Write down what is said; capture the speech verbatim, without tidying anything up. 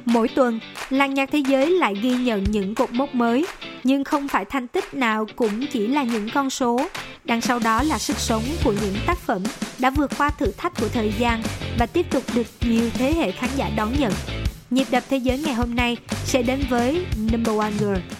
Mỗi tuần, làng nhạc thế giới lại ghi nhận những cột mốc mới, nhưng không phải thành tích nào cũng chỉ là những con số. Đằng sau đó là sức sống của những tác phẩm đã vượt qua thử thách của thời gian và tiếp tục được nhiều thế hệ khán giả đón nhận. Nhịp đập thế giới ngày hôm nay sẽ đến với Number One Girl.